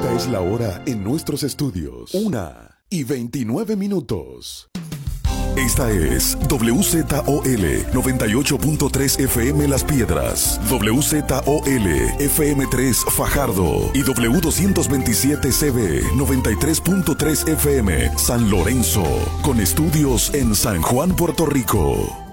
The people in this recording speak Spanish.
Esta es la hora en nuestros estudios. 1:29. Esta es WZOL 98.3 FM Las Piedras, WZOL FM3 Fajardo y W227CB 93.3 FM San Lorenzo, con estudios en San Juan, Puerto Rico.